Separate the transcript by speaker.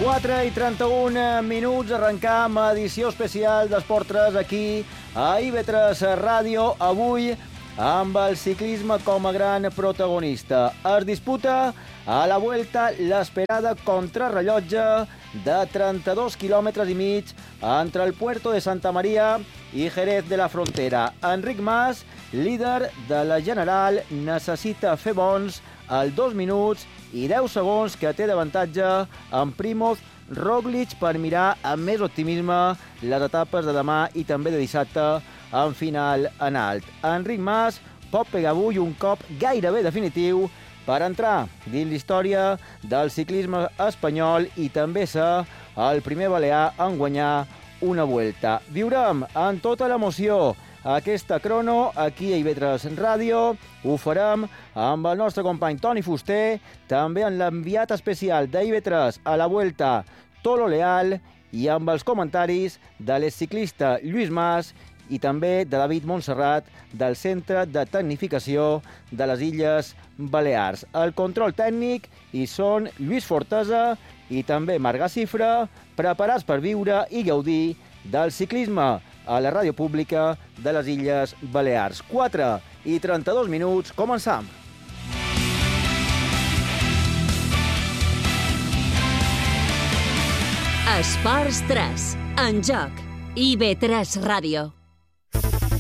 Speaker 1: 4:31, arrencam edició especial d'Esport 3 aquí a IB3 Ràdio, avui amb el ciclisme com a gran protagonista. Es disputa a la Vuelta l'esperada contrarrellotge de 32 quilòmetres i mig entre el Puerto de Santa Maria i Jerez de la Frontera. Enric Mas, líder de la General, necessita fer bons al 2 minuts i 10 segons que té d'avantatge en Primož Roglič per mirar amb més optimisme les etapes de demà i també de dissabte en final en alt. Enric Mas pot pegar avui un cop gairebé definitiu per entrar dins l'història del ciclisme espanyol i també ser el primer balear en guanyar una Vuelta. Viurem en tota l'emoció aquesta crono aquí a IB3 Ràdio. Ho farem amb el nostre company Toni Fuster, també amb l'enviat especial d'IB3 a la Vuelta, Tolo Leal, i amb els comentaris de l'exciclista Lluís Mas i també de David Montserrat del Centre de Tecnificació de les Illes Balears. El control tècnic hi són Lluís Fortesa i també Marc Gacifra, preparats per viure i gaudir del ciclisme a la ràdio pública de les Illes Balears. 4:32, començam.
Speaker 2: Esports 3, en joc, IB3 Ràdio.